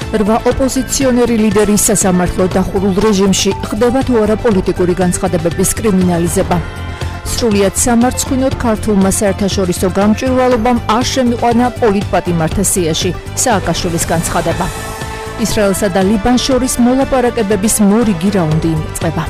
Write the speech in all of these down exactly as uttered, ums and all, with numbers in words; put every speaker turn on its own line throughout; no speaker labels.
რვა ოპოზიციონერი ლიდერის სასამართლო დახურულ რეჟიმში ხდება თუ არა პოლიტიკური განცხადებების კრიმინალიზება. სრულიად სამარცხვინოდ ქართულმა საერთაშორისო გამჭვირვალობამ არ შემიყვანა პოლიტპატიმართა სიაში სააკაშვილის განცხადება. ისრაელსა და ლიბანს შორის მოლაპარაკებების მორიგი რაუნდი იწყება.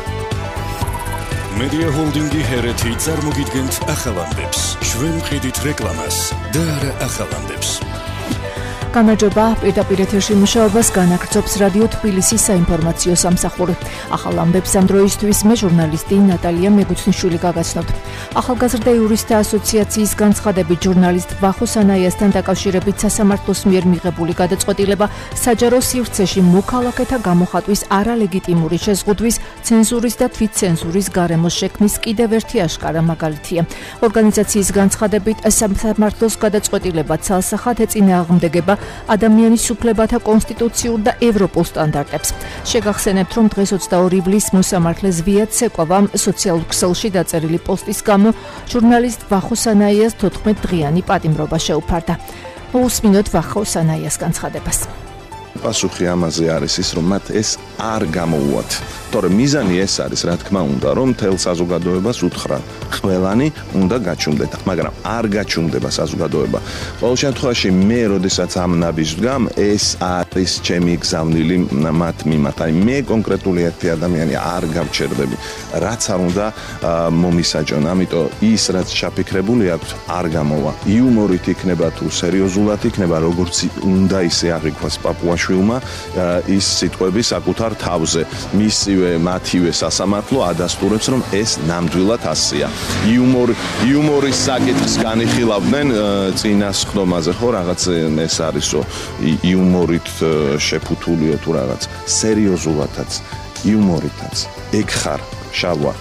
Media Holding-ი ჰერეთი წარმოგიდგენთ ახალამდებს. ჩვენ მყიდით რეკლამას და არა ახალამდებს.
გამარჯობა, პირდაპირ ეთერში მუშაობას განაგრძობს რადიო თბილისის საინფორმაციო სამსახური. ახალ ამბებს ამ დროისთვის მე ჟურნალისტი ნატალია მეგუცნიშვილი გაგაცნობთ. ახალგაზრდა იურისტთა ასოციაციის განცხადებით ჟურნალისტ ვახო სანაიასთან დაკავშირებით სასამართლოს მიერ მიღებული გადაწყვეტილება საჯარო სივრცეში მოქალაქეთა გამოხატვის არალეგიტიმური შეზღუდვის, ცენზურის და თვითცენზურის გარემოს შექმნის კიდევ ერთი აშკარა მაგალითია. ორგანიზაციის განცხადებით სასამართლოს გადაწყვეტილება ცალსახად ეწინააღმდეგება ადამიანის უფლებათა კონსტიტუციურ და ევროპულ სტანდარტებს. შეგახსენებთ, რომ დღეს ოცდაორი ივლისს მოსამართლეს ვია ცეკვავამ სოციალურ ქსელში დაწერილი პოსტის გამო ჟურნალისტ ვახო სანაიას თოთხმეტდღიანი პატიმრობა შეუფარდა. მოусმინოთ ვახო სანაიას განცხადებას.
პასუხი ამაზე არის ის, რომ მათ ეს არ გამოუვათ. თორემ მიზანი ეს არის, რა თქმა უნდა, რომ მთელ საზოგადოებას უთხრა, ყველანი უნდა გაჩუმდეთ, მაგრამ არ გაჩუმდება საზოგადოება. ყოველ შემთხვევაში მე, როდესაც ამ ნაბიჯს ვდგამ, ეს არის ჩემი გზავნილი მათ მიმართ. აი მე კონკრეტული ერთი ადამიანი არ გავჩერდები, რაც არ უნდა მომისაჯონ. ამიტომ ის, რაც ჩაფიქრებული აქვს, არ გამოვა. იუმორით იქნება თუ სერიოზულად იქნება, როგორც უნდა ისე აღიქვას პაპუაშვილმა ის სიტყვები საკუთარ თავზე. მისი მათივე სასამართლო ადასტურებს, რომ ეს ნამდვილად ასეა. იუმორი იუმორის საკითხს განიხილავდნენ წინა სხდომაზე, ხო, რაღაც ეს არისო, იუმორით შეფუთულია თუ რაღაც. სერიოზულადაც, იუმორითაც. ეგ ხარ, შალვა.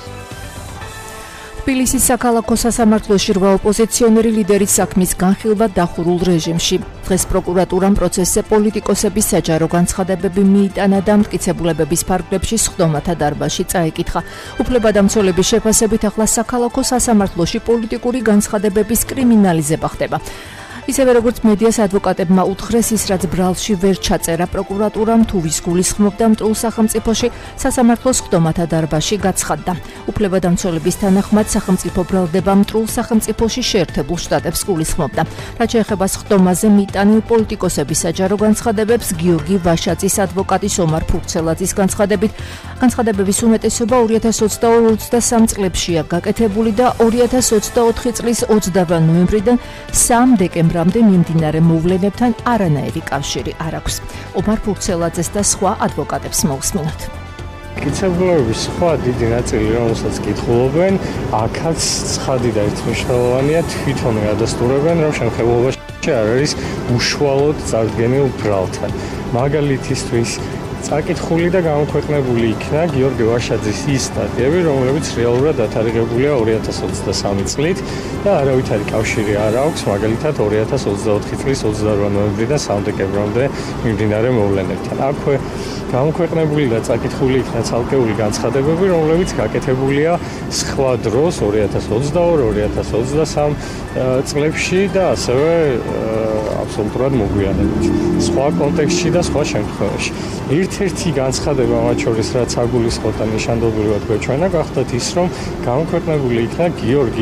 თბილისის საქალაქო სასამართლოში რვა ოპოზიციონერი ლიდერის საქმის განხილვა დახურულ რეჟიმში. დღეს პროკურატურამ პროცესზე პოლიტიკოსების საჯარო განცხადებები მიიტანა და მტკიცებულებების ფარგლებში სხდომათა დარბაზში წაეკითხა. უფლებადამცველების შეფასებით ახლა საქალაქო სასამართლოში პოლიტიკური განცხადებების კრიმინალიზება ხდება. ისევე როგორც მედიას ადვოკატებმა უთხრეს, ის რაც ბრალში ვერ ჩაწერა პროკურატურამ თუ ვის გულისხმობდა მტრულ სახელმწიფოში, სასამართლოს სხდომათა დარბაზში გაცხადდა. უფლებადამცველების თანახმად სახელმწიფო ბრალდება მტრულ სახელმწიფოში შეერთებულ შტატებს გულისხმობდა. რაც შეეხება სხდომაზე მიტანილ პოლიტიკოსების საჯარო განცხადებებს, გიორგი ვაშაძის ადვოკატის ომარ ფურცელაძის განცხადებით, განცხადებების უმეტესობა ორი ათას ოცდაორი ოცდასამ წლებშია გაკეთებული და ორი ათას ოცდაოთხი წლის ოცდაორი ნოემბრიდან სამი დეკემბრამდე მიმდინარე მოვლენებთან არანაირი კავშირი არ აქვს. ომარ ფურცელაძეს და სხვა ადვოკატებს მოусმინოთ.
მტკიცებულების სხვა დიდი ნაწილი, რომელსაც კითხულობენ, აქაც ცხადი და ერთმნიშვნელოვანია, თვითონ ადასტურებენ, რომ შემთხვევაში არ არის უშუალოდ წარდგენილ ბრალთან. მაგალითისთვის წაკითხული და გამოქვეყნებული იქნა გიორგი ვაშაძის ის სტატიები, რომლებიც რეალურად დათარიღებულია ორი ათას ოცდასამი წლით და არავითარი კავშირი არ აქვს, მაგალითად ორი ათას ოცდაოთხი წლის ოცდაორი ნოემბრიდან სამი დეკემბრამდე მიმდინარე მოვლენებთან. აქვე გამოქვეყნებული და წაკითხული იქნა ცალკეული განცხადებები, რომლებიც გაკეთებულია სხვა დროს ორი ათას ოცდაორი ორი ათას ოცდასამი წლებში და ასევე აბსოლუტურად მოგვიანებით. სხვა კონტექსტში და სხვა შემთხვევაში. ერთ-ერთი განცხადება მათ შორის, რაც აგულისხმოთ და ნიშანდობლივად გვეჩვენა, გახდათ ის, რომ გამოქვეყნებული იქნა გიორგი,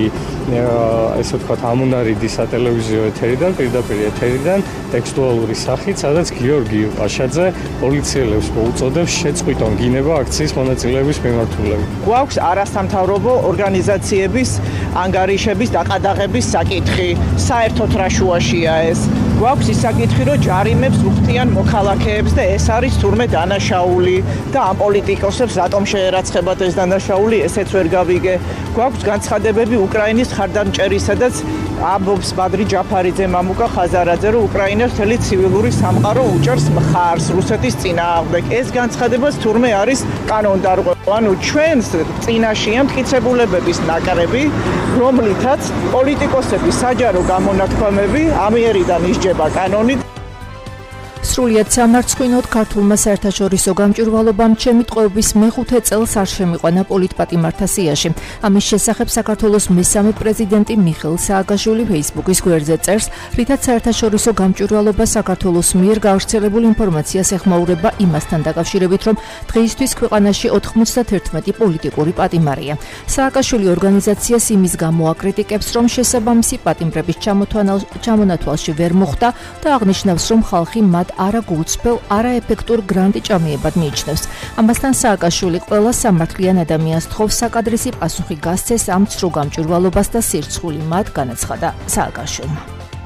ესე ვთქვათ, ამონარიდის სატელევიზიო ეთერიდან, პირდაპირ ეთერიდან ტექსტუალური სახით, სადაც გიორგი ვაშაძე პოლიციელებს მოუწოდებს შეწყვიტონ გინება აქციის მონაწილეების მიმართულებით.
გვაქვს არასამთავრობო ორგანიზაციების ანგარიშების დაყადაღების საკითხი. საერთოდ რა შუაშია ეს? გვაქვს ის საკითხი, რომ ჯარიმებს უხდიან მოქალაქეებს და ეს არის თურმე დანაშაული და ამ პოლიტიკოსებს რატომ შეერაცხებათ ეს დანაშაული, ესეც ვერ გავიგე. გვაქვს განცხადებები უკრაინის ხარდამჭერის, სადაც ამბობს ბადრი ჯაფარიძე, მამუკა ხაზარაძე, რომ უკრაინას მთელი ცივილური სამყარო უჭერს მხარს რუსეთის წინააღმდეგ. ეს განცხადებაც თურმე არის კანონდარღვევა. ანუ ჩვენს წინაშია მტკიცებულებების ნაკრები, რომლითაც პოლიტიკოსების საჯარო გამონათქვამები ამიერიდან ისჯება კანონით.
სრულიად სამარცხვინოდ ქართულმა საერთაშორისო გამჭვირვალობამ ჩემი ტყვეობის მეხუთე წელს არ შემიყვანა პოლიტპატიმართა სიაში. ამის შესახებ საქართველოს მესამე პრეზიდენტი მიხეილ სააკაშვილი ფეისბუქის გვერდზე წერს, რითაც საერთაშორისო გამჭვირვალობა საქართველოს მიერ გავრცელებულ ინფორმაციას ეხმაურება იმასთან დაკავშირებით, რომ დღეისთვის ქვეყანაში ოთხმოცდაათერთმეტი პოლიტიკური პატიმარია. სააკაშვილი ორგანიზაციას იმის გამო აკრიტიკებს, რომ შესაბამისი პატიმრების ჩამონათვალში ვერ მოხვდა და აღნიშნავს, რომ ხალხი მათ არა გულწრფელ, არაეფექტურ გრანტიჭამიებად მიიჩნევს. ამასთან სააკაშვილი ყველა სამართლიან ადამიანს თხოვს საკადრისი პასუხი გასცეს ამ ცრუ გამჭვირვალობას და სირცხული მათ, განაცხადა სააკაშვილმა.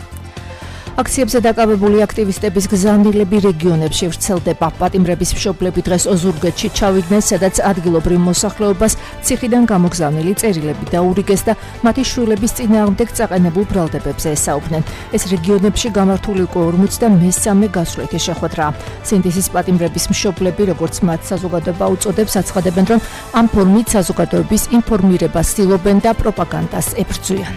აქციებზე დაკავებული აქტივისტების გზავნილები რეგიონებში ვრცელდება. პატიმრების მშობლები დღეს ოზურგეთში ჩავიდნენ, სადაც ადგილობრივ მოსახლეობას ციხიდან გამოგზავნილი წერილები დაურიგეს და მათი შვილების წინააღმდეგ წაყენებულ ბრალდებებზე ესაუბნენ. ეს რეგიონებში გამართული უკვე ორმოცდამესამე გასვლითი შეხვედრაა. სინდისის პატიმრების მშობლები, როგორც მათ საზოგადოება უწოდებს, აცხადებენ, რომ ამ ფორმით საზოგადოების ინფორმირებას ცდილობენ და პროპაგანდას ებრძვიან.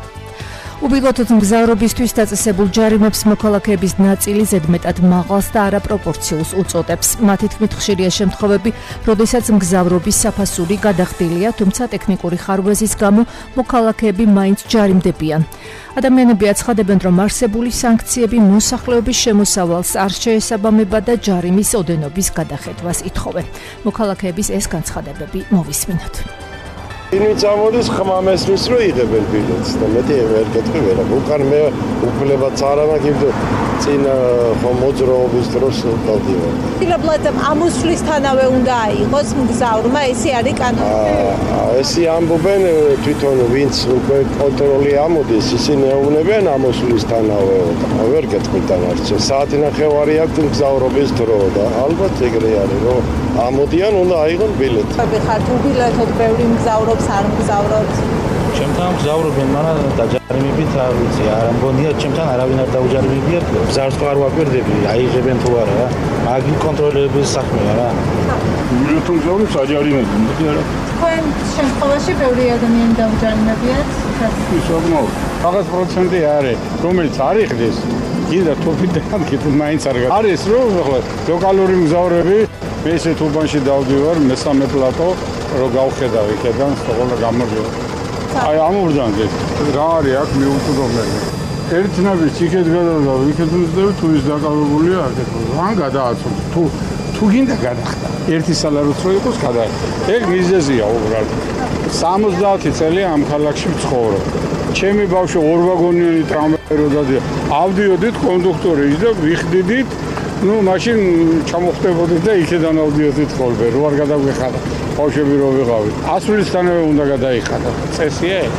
უპილოტოდ მგზავრობისთვის დაწესებულ ჯარიმებს მოქალაქეების ნაწილი ზედმეტად მაღალს და არაპროპორციულს უწოდებს. მათი თქმით, ხშირია შემთხვევები, როდესაც მგზავრობის საფასური გადახდილია, თუმცა ტექნიკური ხარვეზის გამო მოქალაქეები მაინც ჯარიმდებიან. ადამიანები აცხადებენ, რომ არსებული სანქციები მოსახლეობის შემოსავალს არ შეესაბამება და ჯარიმის ოდენობის გადახედვას ითხოვენ. მოქალაქეების ეს განცხადებები მოვისმინოთ.
ვინც ამოდის ხმამესმის რო იღებენ ბილეთს და მეტი ვერ გეტყვი ვერა. უკან მე უფლებაც არ მაქვს წინ მოძრაობის დროს დავდივარ.
ფილებლად ამოსვლისთანავე უნდა აიღოს მგზავრმა, ესე არის კანონი.
ესე ამბობენ თვითონ ვინც უკვე კონტროლი ამოდის, ისინი ეუბნებიან ამოსვლისთანავე. ვერ გეტყვი დანარჩენ. საათი ნახევარი აქვს მგზავრობის დრო და ალბათ ეგრე არის, რომ ამოდიან უნდა აიღონ ბილეთი.
ხართ უბილეთოდ ბევრი მგზავრობს არ მგზავრობს.
ჩემთან მგზავრობენ, მაგრამ დაჯარიმებით არ ვიცი, არ ამგონია ჩემთან არავინ არ დაუჯარიმებია. მგზავრს არ ვაკვირდები, აიღებენ თუ არა, მაგ კონტროლების საქმეა რა.
ბილეთს მგზავრობს აჯარიმებენ, მეტი არა.
თქვენ შემთხვევაში ბევრი ადამიანი დაუჯარიმებიათ?
ისო მო. რაღაც პროცენტი არის, რომელიც არ იხდეს. კიდე თოფიდან კიდე მაინც არ გაქვს. არის რომ ლოკალური მგზავრები, მე ესეთ უბანში დავდივარ, მესამე პლატო რო გავხედავ იქიდან, სწორად გამოდიო. აი ამოვრდანდეს. რა არის აქ მიუწვდომელი. ერთნაბი ციხედ გადავიდა, იქეთ მისდევი თუ ის დაკავებულია აქეთ. რან გადააცოთ? თუ თუ გინდა გადახდა. ერთი სალაროც რო იყოს გადაახდა. ეგ მიზეზია უბრალოდ. სამოცდაათი წელი ამ ქალაქში ვცხოვრობ. ჩემი ბავშვი ორ ვაგონიანი ტრამვაი რო დადია. ავდიოდით კონდუქტორი და ვიხდიდით. ნუ მაშინ ჩამოხდებოდით და იქიდან ავდიოდით ხოლმე. რო არ გადაგვეხარა. ბავშვები რო ვიყავით. ასვლისთანავე უნდა გადაიხადა. წესია ეგ.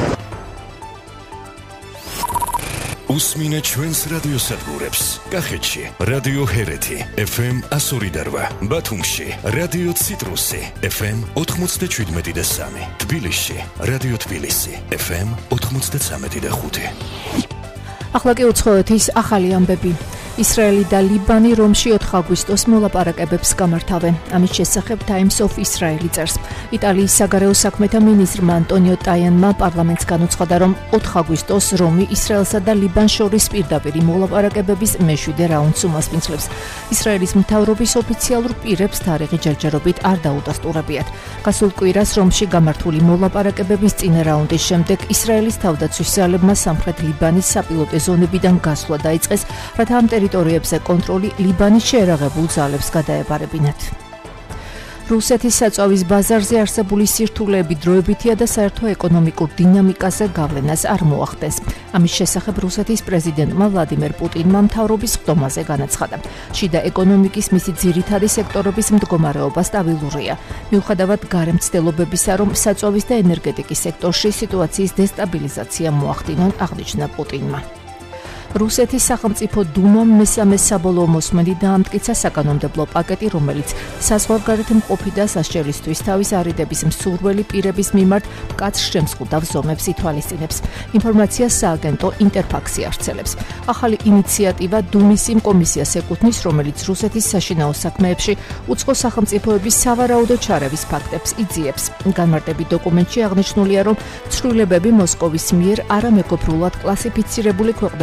უსმინე ჩვენს რადიოსადგურებს. კახეთში რადიო ჰერეთი ეფ ემ εκατო ორი და რვა, ბათუმში რადიო ციტრუსი ეფ ემ ოთხმოცდაშვიდმეტი და სამი, თბილისში რადიო თბილისი ეფ ემ ოთხმოცდაცამეტი და ხუთი.
ახლა კი უცხოეთის ახალი ამბები. ისრაელი და ლიბანი რომში ოთხ აგვისტოს მოლაპარაკებებს გამართავენ. ამის შესახებ Times of Israel წერს. იტალიის საგარეო საქმეთა მინისტრმა ანტონიო ტაიანმა პარლამენტს განუცხადა, რომ ოთხ აგვისტოს რომი ისრაელსა და ლიბანს შორის პირდაპირი მოლაპარაკებების მეშვიდე რაუნდს უმასპინძლებს. ისრაელის მთავრობის ოფიციალურ პირებს თარიღი ჯერჯერობით არ დაუდასტურებიათ. გასულ კვირას რომში გამართული მოლაპარაკებების წინა რაუნდის შემდეგ ისრაელის თავდაცვის ძალებმა სამხრეთ ლიბანის საპილოტე ზონებიდან გასვლა დაიწყეს, რათა ამ ტერიტორიებზე კონტროლი ლიბანის შეერაღებულ ძალებს გადაებარებინათ. რუსეთის საწვავის ბაზარზე არსებული სირთულეები დროებითია და საერთო ეკონომიკურ დინამიკაზე გავლენას არ მოახდენს. ამის შესახებ რუსეთის პრეზიდენტმა ვლადიმერ პუტინმა მთავრობის ხდომაზე განაცხადა. შიდა ეკონომიკის მისი ძირითადი სექტორების მდგომარეობა სტაბილურია. მიუხედავად გარემცდელობებისა, რომ საწვავის და ენერგეტიკის სექტორში სიტუაციის დესტაბილიზაცია მოახდინონ, აღნიშნა პუტინმა. რუსეთის სახელმწიფო დუმამ მესამე საბოლოო მოსმენით დაამტკიცა საკანონმდებლო პაკეტი, რომელიც საზღვარგარეთ მყოფი და სასჯელისთვის თავის არიდების მსურველი პირების მიმართ მკაცრ შემზღუდავ ზომებს ითვალისწინებს. ინფორმაციას სააგენტო ინტერფაქსი არსებობს. ახალი ინიციატივა დუმის იმ კომისიას ეკუთვნის, რომელიც რუსეთის საშინაო საქმეებში უცხო სახელმწიფოების სავარაუდო ჩარევის ფაქტებს იძიებს. განმარტებით დოკუმენტში აღნიშნულია, რომ ცვლილებები მოსკოვის მიერ არამეგობრულად კლასიფიცირებული ქვეყნების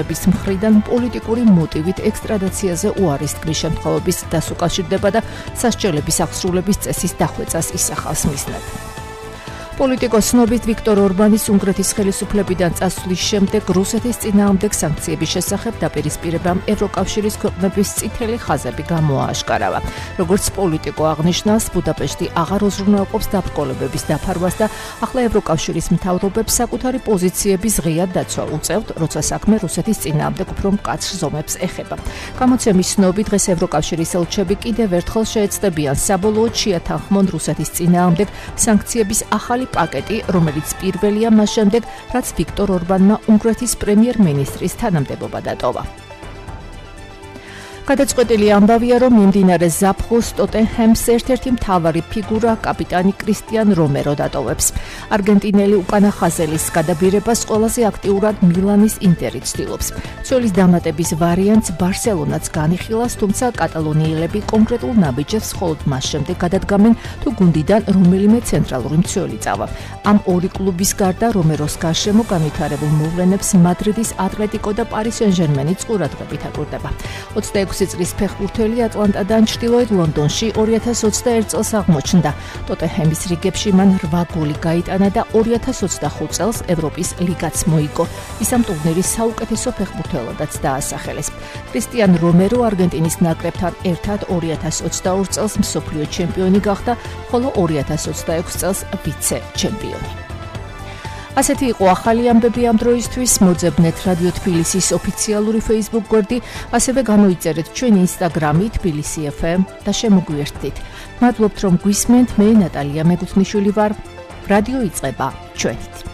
მხრიდან პოლიტიკური მოტივით ექსტრადაციაზე უარის თქმის შემთხვევების დასუკავშირდება და სასჯელების აღსრულების წესის დახვეწას ისახავს მიზნად. პოლიტიკოს ცნობით ვიქტორ ორბანის უნგრეთის ხელისუფლებიდან წასვლის შემდეგ რუსეთის წინააღმდეგ სანქციების შესახებ დაპირისპირებამ ევროკავშირის ქვეყნების წითელი ხაზები გამოააშკარავა. როგორც პოლიტიკო აღნიშნავს, ბუდაპეშტი აღარ უზრუნველყოფს დაბრკოლებების დაფარვას და ახლა ევროკავშირის მთავრობებს საკუთარი პოზიციების ღიად დაცვა უწევთ, როცა საქმე რუსეთის წინააღმდეგ უფრო მკაცრ ზომებს ეხება. გამოცემის ცნობით დღეს ევროკავშირის ელჩები კიდევ ერთხელ შეეცდებიან საბოლოოდ შეათანხმონ რუსეთის წინააღმდეგ სანქციების ახალი პაკეტი, რომელიც პირველია მას შემდეგ, რაც ვიქტორ ორბანმა უნგრეთის პრემიერ-მინისტრის თანამდებობა დატოვა. გადაწყვეტილი ამბავია, რომ მიმდინარე ზაფხულს ტოტენჰემს ერთ-ერთი მთავარი ფიგურა კაპიტანი კრისტიან რომერო დატოვებს. არგენტინელი უკანახაზელის გადაბირებას ყველაზე აქტიურად მილანის ინტერი ცდილობს. ცოლის დამატების ვარიანტს ბარსელონაც განიხილავს, თუმცა კატალონიელები კონკრეტულ ნაბიჯებს მხოლოდ მას შემდეგ გადადგამენ, თუ გუნდიდან რომელიმე ცენტრალური მცველი წავა. ამ ორი კლუბის გარდა რომეროს გარშემო განვითარებულ მოვლენებს მადრიდის ატლეტიკო და პარი სენ-ჟერმენი ყურადღებით აკურდება. ოცდაექვსი წლის ფეხბურთელი ატლანტადან ჩრდილოეთ ლონდონში ორი ათას ოცდაერთ წელს აღმოჩნდა. ტოტენჰემის რიგებში მან რვა გოლი გაიტანა და ორი ათას ოცდახუთ წელს ევროპის ლიგაც მოიგო. ის ამ ტურნირის საუკეთესო ფეხბურთელადაც დაასახელეს. კრისტიან რომერო არგენტინის ნაკრებთან ერთად ორი ათას ოცდაორ წელს მსოფლიო ჩემპიონი გახდა, ხოლო ორი ათას ოცდაექვსი წელს ვიცე ჩემპიონი. ასეთი იყო ახალი ამბები ამ დროისთვის. მოძებნეთ რადიო თბილისის ოფიციალური Facebook გვერდი, ასევე გამოიწერეთ ჩვენი Instagram-ი თბილისი ეფ ემ და შემოგვიერთდით. მადლობთ რომ გვისმენთ, მე ნატალია მეგუთნიშვილი ვარ. რადიო იწყება ჩვენით.